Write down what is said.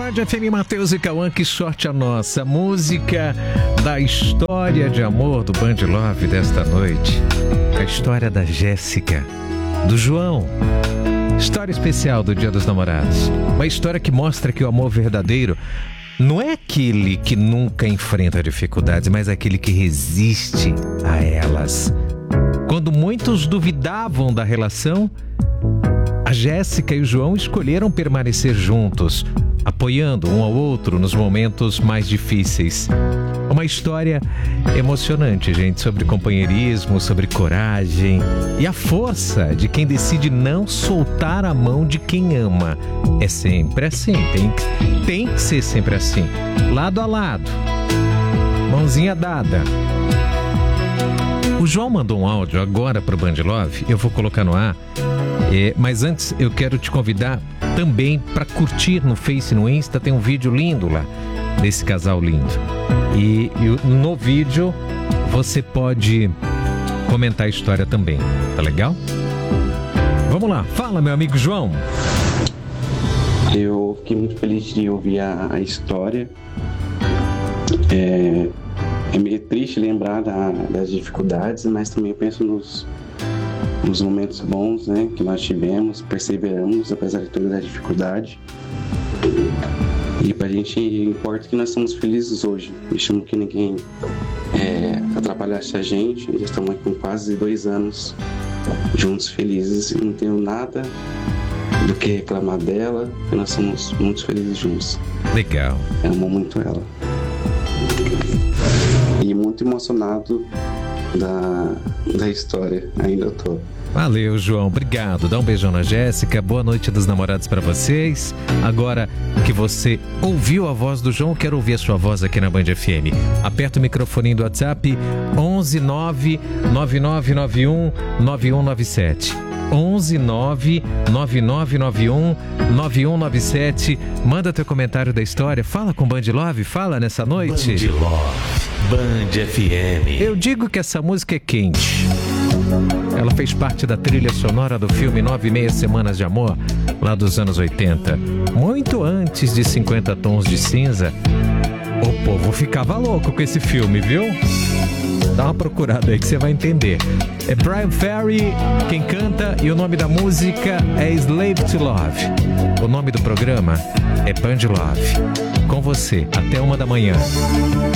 Band FM, Matheus e Cauã, que sorte a nossa. Música da história de amor do Band Love desta noite. A história da Jéssica, do João. História especial do Dia dos Namorados. Uma história que mostra que o amor verdadeiro não é aquele que nunca enfrenta dificuldades, mas aquele que resiste a elas. Quando muitos duvidavam da relação, a Jéssica e o João escolheram permanecer juntos, apoiando um ao outro nos momentos mais difíceis. Uma história emocionante, gente, sobre companheirismo, sobre coragem e a força de quem decide não soltar a mão de quem ama. É sempre assim, tem que ser sempre assim, lado a lado, mãozinha dada. O João mandou um áudio agora para o Band Love, eu vou colocar no ar, mas antes eu quero te convidar também para curtir no Face, no Insta, tem um vídeo lindo lá, desse casal lindo. E no vídeo você pode comentar a história também, tá legal? Vamos lá, fala meu amigo João. Eu fiquei muito feliz de ouvir a história. É meio triste lembrar das dificuldades, mas também penso nos momentos bons, né, que nós tivemos, perseveramos apesar de toda a dificuldade. E pra gente importa que nós somos felizes hoje. Deixamos que ninguém atrapalhasse a gente. Já estamos aqui com quase 2 anos juntos, felizes. E não tenho nada do que reclamar dela, porque nós somos muito felizes juntos. Legal. Eu amo muito ela. E muito emocionado da história, ainda eu tô. Valeu, João, obrigado. Dá um beijão na Jéssica, boa noite dos namorados pra vocês. Agora que você ouviu a voz do João, quero ouvir a sua voz aqui na Band FM. Aperta o microfoninho do WhatsApp, 11 9 9991 9197. 11 9 9991 9197. Manda teu comentário da história, fala com Band Love, fala nessa noite. Band Love, Band FM. Eu digo que essa música é quente. Ela fez parte da trilha sonora do filme 9 e Meia Semanas de Amor, lá dos anos 80. Muito antes de 50 Tons de Cinza. O povo ficava louco com esse filme, viu? Dá uma procurada aí que você vai entender. É Bryan Ferry quem canta e o nome da música é Slave to Love. O nome do programa é Band Love. Com você, até 1 da manhã.